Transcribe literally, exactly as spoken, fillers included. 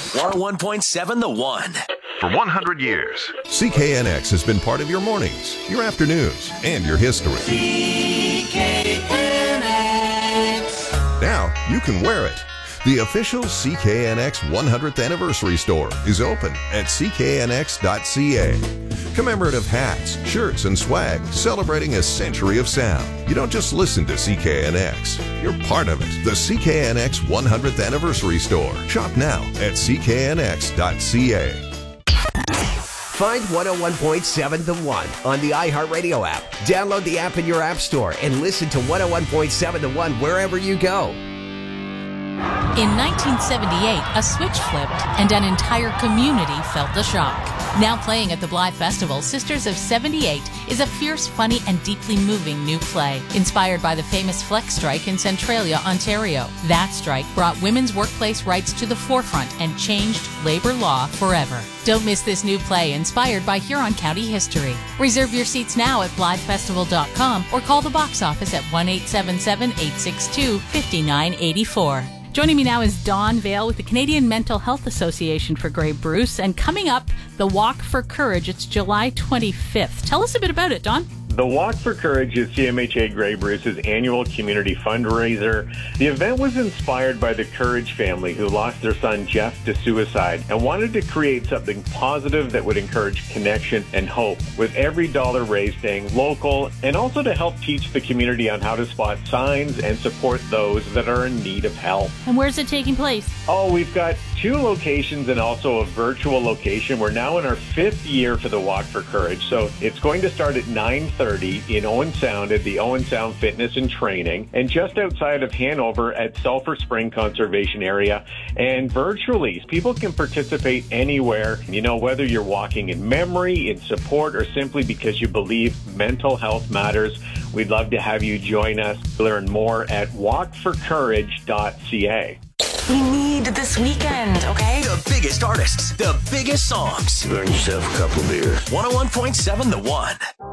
one oh one point seven The One. For one hundred years, C K N X has been part of your mornings, your afternoons, and your history. C K N X. Now you can wear it. The official C K N X one hundredth Anniversary Store is open at c k n x dot c a. Commemorative hats, shirts, and swag celebrating a century of sound. You don't just listen to C K N X, you're part of it. The C K N X one hundredth Anniversary Store. Shop now at c k n x dot c a. Find one oh one point seven The One on the iHeartRadio app. Download the app in your app store and listen to one oh one point seven The One wherever you go. In nineteen seventy-eight, a switch flipped and an entire community felt the shock. Now playing at the Blythe Festival, Sisters of seventy-eight is a fierce, funny, and deeply moving new play inspired by the famous Flex Strike in Centralia, Ontario. That strike brought women's workplace rights to the forefront and changed labor law forever. Don't miss this new play inspired by Huron County history. Reserve your seats now at blythe festival dot com or call the box office at one eight seven seven, eight six two, five nine eight four. Joining me now is Dawn Vale with the Canadian Mental Health Association for Grey Bruce. And coming up, the Walk for Courage. It's July twenty-fifth. Tell us a bit about it, Dawn. The Walk for Courage is C M H A Grey Bruce's annual community fundraiser. The event was inspired by the Courage family who lost their son Jeff to suicide and wanted to create something positive that would encourage connection and hope, with every dollar raised staying local, and also to help teach the community on how to spot signs and support those that are in need of help. And where's it taking place? Oh, we've got two locations and also a virtual location. We're now in our fifth year for the Walk for Courage. So it's going to start at nine thirty in Owen Sound at the Owen Sound Fitness and Training, and just outside of Hanover at Sulphur Spring Conservation Area. And virtually, people can participate anywhere, you know, whether you're walking in memory, in support, or simply because you believe mental health matters. We'd love to have you join us. Learn more at walk for courage dot c a. We need this weekend, okay? The biggest artists, the biggest songs. Burn yourself a couple beers. one oh one point seven The One.